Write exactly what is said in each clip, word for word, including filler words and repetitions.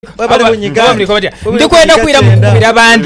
ndi kwenda kuira mukubira bandu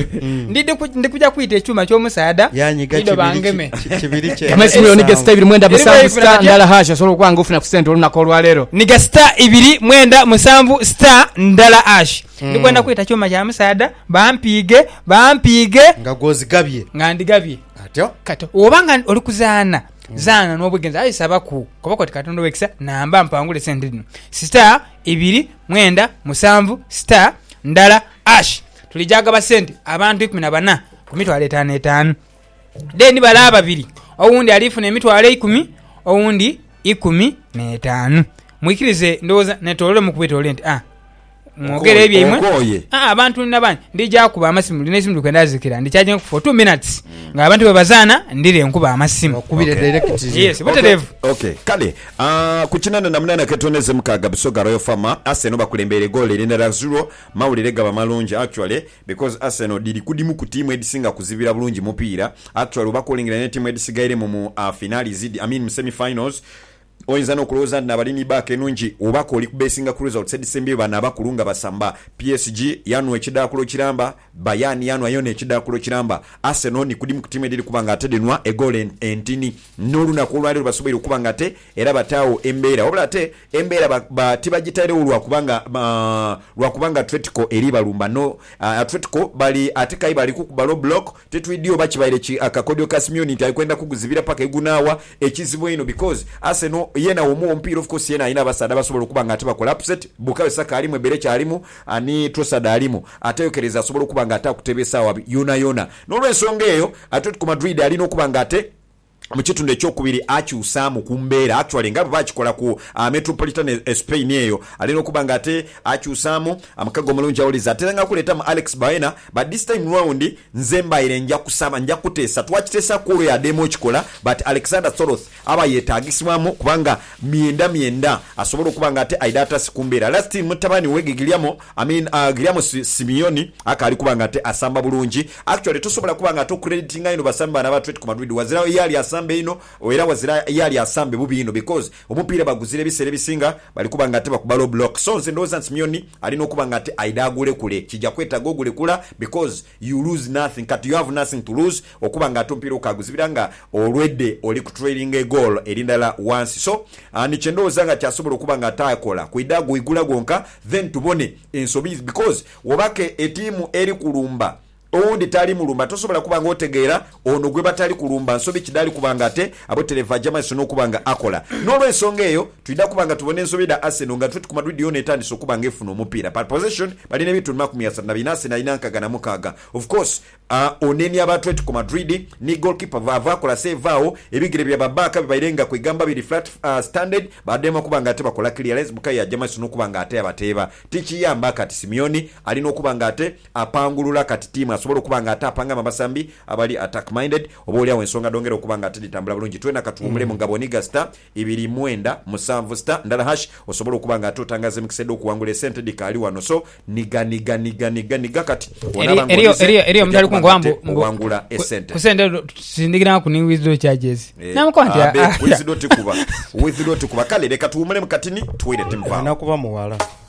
ndi kuja kuita ekyuma ky'omusaada ido bangeme kamasi mwe oniga star ibiri mwenda musanvu star ndala hasha solo kwanga ufuna kusenta olunako olwalero niga star ibiri mwenda musanvu star ndala hash ndi kwenda kuita kyuma kya musaada bampige bampige nga gozigabye nga ndigabye atyo kato obanga oli kuzaana zana n'obugenza ayisaba ku kubako tikatondo wekisa namba mpangule sente dino star ibiri mwenda musanvu star ndala ash tulijaga basente abantu ikumi na bana ku mitwalo etaano etaano deni bala babiri owundi alifuna emitwalo ikumi owundi ikumi n'etaano mwikirize ndoza netolole mukubetole nti ah mwogere ebyo imwe ah abantu nabanye ndija kuba amasimu linesimu kwenda zikira ndichaje for two minutes nga abantu babazana ndire nkuba amasimu kubire direct yes buterevu okay kale ah kuchinana na munana ketoneze mukaga bisoga Royal Farmer Arsenal bakulembere goal erindala zero mawulire gaba malungi actually because Arsenal dili kudimu ku team edisinga kuzibira bulungi mupira actually bakolingira ne team edisigaire mu uh, finals i mean mu semi finals oyinza n'okulowooza nabalimi baako enungi obako oli kubeesinga ku results edisembi bana abakulunga basamba P S G yanu ekiddakulo kiramba Bayern yanu ayona ekiddakulo kiramba Arsenal ni kudimu ku timu ediri kubanga atedenwa egole entini n'olunaku olwaliro basobola okubanga ate era bataawo embeera wabula ate embeera batibagitaire olwa kubanga lwa kubanga Atletico eri balumba no uh, Atletico bali ate kai bali kukuba low block tetwidio bakibaire akakodio ka Simeone nti alikwenda kuguzibira paka egunawa ekizibu eno because Arsenal yena omu mpira of course yena ina basada basobola okubanga ate bakola upset Bukayo Saka alimu ebere kyalimu ani Trossard alimu ateyokereza asobola okubanga ate akutebesa wa yona yona n'olwensonga eyo Atletico Madrid alina okubanga ate mukitundu ekyokubiri akyusaamu kumbeera actually nga bakikola ku uh, Metropolitan uh, Spain eyo alina okubanga ate akyusaamu amakago mulungi awuliza ate nga kuletamu Alex Baena but this time round nze mbaire nja kusaba nja kuteesa twakiteesa kulu ya demo kikola but Alexander Soroth aba yetaagisibwamu kubanga myenda myenda asobola okubanga ate aidata sikumbeera last team mutabani wegigiliamo I mean uh, Guillermo Simeone akali kubanga ate asamba bulungi actually tosobola kubanga ate creditinga ino basamba na Atletico Madrid wazira yali asambe ino oera wazira yali asambe bubi ino because omupira baguzire bisere bisinga bali kubanga ate bakubalo block so nze ndoza Simeone alina okubanga ate aidagule kule kijja kweta gogule kula because you lose nothing kat you have nothing to lose okubanga ate mpira okaguzibiranga already oli ku trailing a goal erindala once so uh, ni chendoza nga kyasobola okubanga atakola kuidagu igula gonka then tubone ensobi because wobake etimu eri kulumba oundi tali mulumba tosobola kubanga otegeera ono gwe batali kulumba nsobi kidali kubanga ate aboteleva jama sono kubanga akola n'olwensonga eyo tuida kubanga tubone ensobi da Arsenal nga Atletico Madrid yone etandise okubanga efuna omupira par possession balina ebitu makumi asatu na binasi na inankaga na mukaga of course uh, oneni aba Atletico Madrid ni goalkeeper vava akola save ao ebigire bya babaka bibayirenga kwigamba biri flat uh, standard badema kubanga ate bakola clearance bukaya jama sono kubanga ate abateba tichi yamba kati Simeone alina okubanga ate apangulula kati timu asobola okubanga ate apanga mabasambi abali attack minded oboli awo ensonga dongera okubanga ate ditambula bulungi twena katuumule mm. mu ngaboniga star ibiri mwenda musanvu star ndala hash osobola okubanga ate otangaze mkisedo okuwangula sente dikali wano so niga niga niga niga niga kati eriyo eriyo eriyo mdali kungwambo okuwangula esente kusende sindigira ku ni withdraw charges namukonti ah withdraw tikuba withdraw tikuba kale leka tuumule mukatini tuwire timva nakuba muwala